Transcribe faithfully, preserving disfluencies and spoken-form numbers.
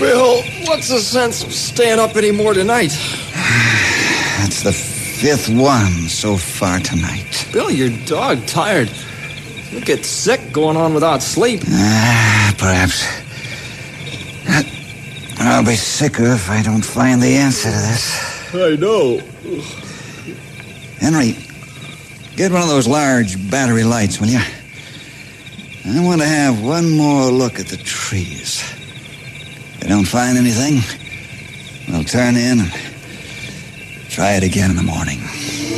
Bill, what's the sense of staying up any more tonight? That's the fifth one so far tonight. Bill, you're dog tired. You'll get sick going on without sleep. Ah, perhaps. I'll be sicker if I don't find the answer to this. I know. Henry, get one of those large battery lights, will you? I want to have one more look at the trees. If I don't find anything, we'll turn in and try it again in the morning.